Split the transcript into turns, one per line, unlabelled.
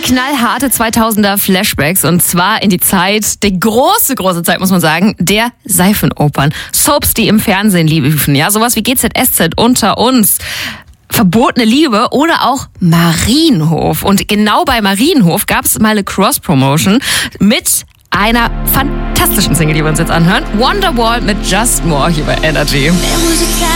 knallharte 2000er Flashbacks und zwar in die Zeit, die große Zeit, muss man sagen, der Seifenopern. Soaps, die im Fernsehen liefen, ja, sowas wie GZSZ, Unter uns, Verbotene Liebe oder auch Marienhof. Und genau bei Marienhof gab es mal eine Cross-Promotion mit einer fantastischen Single, die wir uns jetzt anhören. Wonderwall mit Just More hier bei Energy.